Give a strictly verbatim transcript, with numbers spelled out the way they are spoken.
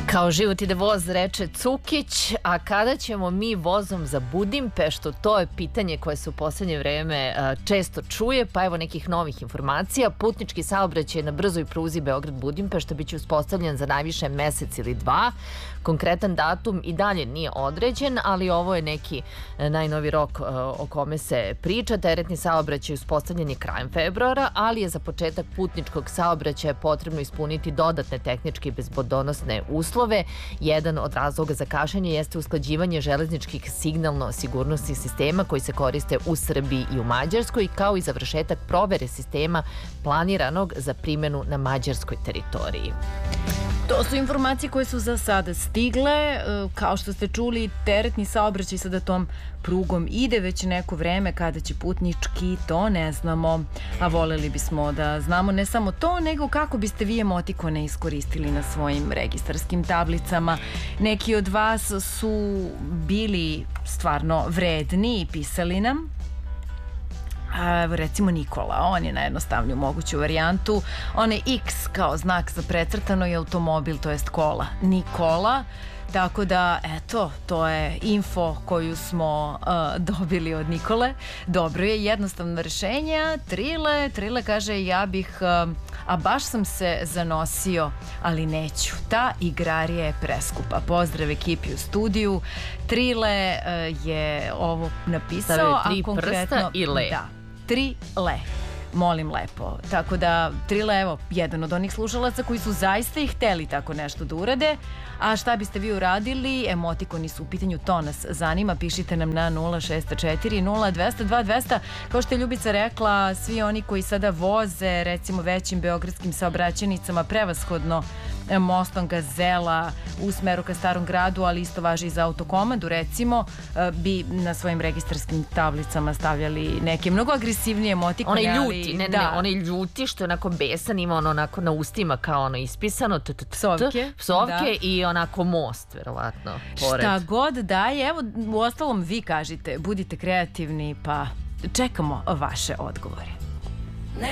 Kao život ide voz, reče Cukić, a kada ćemo mi vozom za Budimpeštu? To je pitanje koje se u poslednje vreme često čuje, pa evo nekih novih informacija. Putnički saobraćaj na brzoj pruzi Beograd-Budimpešta biće uspostavljen za najviše mesec ili dva. Konkretan datum i dalje nije određen, ali ovo je neki najnovi rok o kome se priča. Teretni saobraćaj uspostavljen je krajem februara, ali je za početak putničkog saobraćaja potrebno ispuniti dodatne tehničke i bezbedonosne uslove. Jedan od razloga za kašnjenje jeste usklađivanje železničkih signalno-sigurnosnih sistema koji se koriste u Srbiji i u Mađarskoj, kao i završetak provere sistema planiranog za primjenu na mađarskoj teritoriji. To su informacije koje su za sada stigle. Kao što ste čuli, teretni saobraćaj sada tom prugom ide već neko vreme. Kada će putnički, to ne znamo. A voljeli bismo da znamo ne samo to, nego kako biste vi emotikone iskoristili na svojim registarskim tablicama. Neki od vas su bili stvarno vredni i pisali nam. A, recimo Nikola, on je najjednostavniju moguću varijantu. On je X kao znak za precrtano i automobil, to jest kola. Nikola, tako da, eto, to je info koju smo uh, dobili od Nikole. Dobro je, jednostavno rešenje. Trile, Trile kaže, ja bih, uh, a baš sam se zanosio, ali neću. Ta igrarija je preskupa. Pozdrav ekipi u studiju. Trile uh, je ovo napisao. Stavio tri a konkretno, prsta i le. Da, tri le. Molim lepo. Tako da, Trile, evo, jedan od onih slušalaca koji su zaista i hteli tako nešto da urade. A šta biste vi uradili? Emotikoni su u pitanju, to nas zanima. Pišite nam na nula šest četiri nula dva nula dva dva nula. Kao što je Ljubica rekla, svi oni koji sada voze, recimo većim beogradskim saobraćajnicama, prevashodno mostom Gazela u smeru ka Starom gradu, ali isto važi i za autokomandu, recimo, bi na svojim registarskim tablicama stavljali neke mnogo agresivnije emotikone. Onaj ljuti, ne, ne, onaj ljuti što je onako besan, ima ono onako na ustima kao ono ispisano, psovke, psovke i onako most, verovatno, pored. Šta god daje, evo, u ostalom vi kažite, budite kreativni, pa čekamo vaše odgovore.